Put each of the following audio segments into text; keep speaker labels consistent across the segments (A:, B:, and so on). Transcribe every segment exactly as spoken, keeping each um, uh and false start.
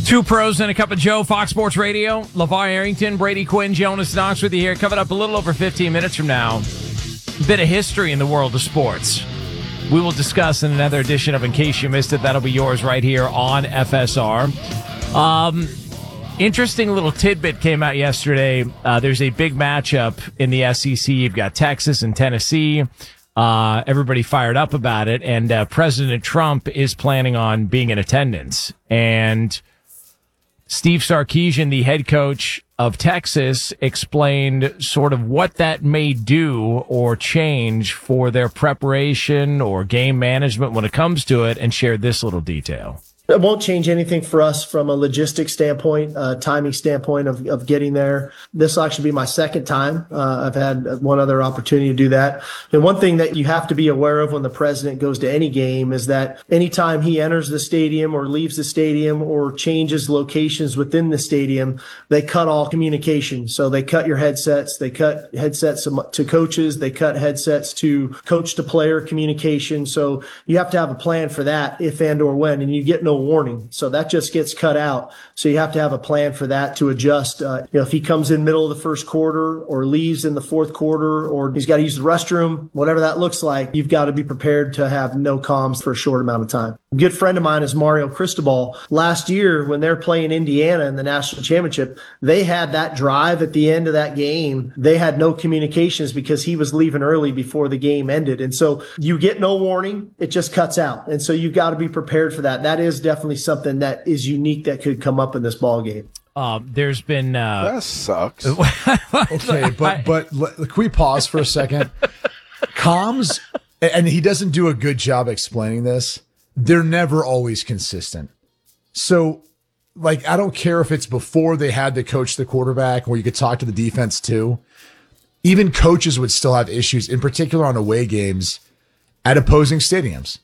A: Two pros and a cup of Joe, Fox Sports Radio. LeVar Arrington, Brady Quinn, Jonas Knox with you here. Coming up a little over fifteen minutes from now. A bit of history in the world of sports. We will discuss in another edition of In Case You Missed It. That'll be yours right here on F S R. Um, interesting little tidbit came out yesterday. Uh, there's a big matchup in the S E C. You've got Texas and Tennessee. Uh, everybody fired up about it. And uh, President Trump is planning on being in attendance. And Steve Sarkisian, the head coach of Texas, explained sort of what that may do or change for their preparation or game management when it comes to it, and shared this little detail.
B: It won't change anything for us from a logistics standpoint, uh, timing standpoint of, of getting there. This will actually be my second time. Uh, I've had one other opportunity to do that. And one thing that you have to be aware of when the president goes to any game is that anytime he enters the stadium or leaves the stadium or changes locations within the stadium, they cut all communication. So they cut your headsets, they cut headsets to coaches, they cut headsets to coach to player communication. So you have to have a plan for that if and or when, and you get no warning. So that just gets cut out. So you have to have a plan for that to adjust. Uh, you know, if he comes in middle of the first quarter or leaves in the fourth quarter, or he's got to use the restroom, whatever that looks like, you've got to be prepared to have no comms for a short amount of time. A good friend of mine is Mario Cristobal. Last year, when they're playing Indiana in the national championship, they had that drive at the end of that game. They had no communications because he was leaving early before the game ended. And so you get no warning. It just cuts out. And so you've got to be prepared for that. That is definitely something that is unique that could come up in this ball game.
A: Um, there's been uh,
C: that sucks.
D: Okay, but but let, can we pause for a second? Comms, and he doesn't do a good job explaining this. They're never always consistent. So, like, I don't care if it's before they had to coach the quarterback, where you could talk to the defense too. Even coaches would still have issues, in particular on away games at opposing stadiums.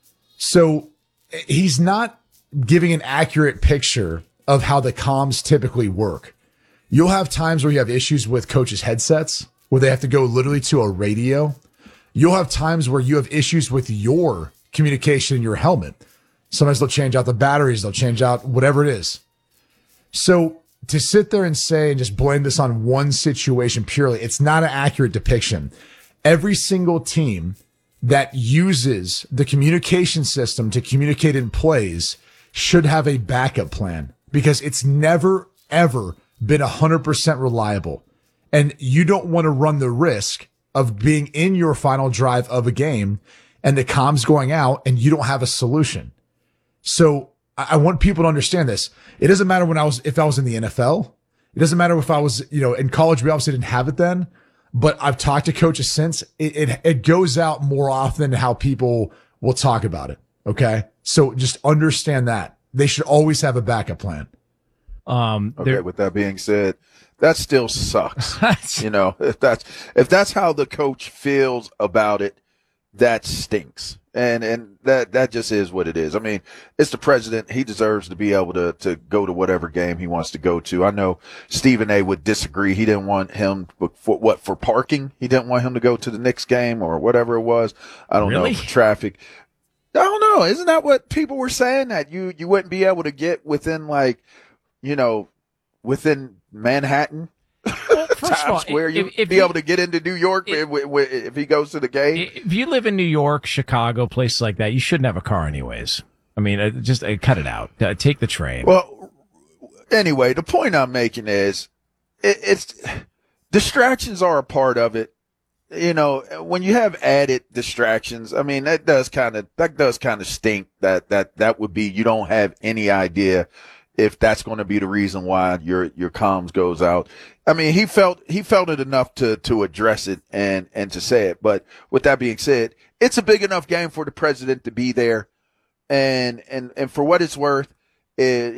D: So he's not giving an accurate picture of how the comms typically work. You'll have times where you have issues with coaches' headsets, where they have to go literally to a radio. You'll have times where you have issues with your communication in your helmet. Sometimes they'll change out the batteries, they'll change out whatever it is. So to sit there and say and just blame this on one situation purely, it's not an accurate depiction. Every single team that uses the communication system to communicate in plays should have a backup plan, because it's never, ever been one hundred percent reliable. And you don't want to run the risk of being in your final drive of a game and the comms going out and you don't have a solution. So I want people to understand this. It doesn't matter when I was, if I was in the N F L. It doesn't matter if I was, you know, in college. We obviously didn't have it then, but I've talked to coaches since. It, it, it goes out more often than how people will talk about it. Okay. So just understand that they should always have a backup plan.
A: Um,
C: okay. With that being said, that still sucks. You know, if that's, if that's how the coach feels about it, that stinks. And, and that, that just is what it is. I mean, it's the president. He deserves to be able to, to go to whatever game he wants to go to. I know Stephen A would disagree. He didn't want him for what, for parking. He didn't want him to go to the Knicks game or whatever it was. I don't
A: Really?
C: know, for traffic. I don't know. Isn't that what people were saying, that you, you wouldn't be able to get within, like, you know, within Manhattan?
A: Well, first of all,
C: Times Square,
A: if,
C: you
A: if
C: be
A: you,
C: able to get into New York if, if, if he goes to the game.
A: If you live in New York, Chicago, places like that, you shouldn't have a car anyways. I mean, uh, just uh, cut it out. Uh, take the train.
C: Well, anyway, the point I'm making is it, it's distractions are a part of it. You know, when you have added distractions, I mean, that does kind of, that does kind of stink. That, that, that would be, you don't have any idea if that's going to be the reason why your, your comms goes out. I mean, he felt, he felt it enough to, to address it and, and to say it. But with that being said, it's a big enough game for the president to be there. And, and, and for what it's worth, it,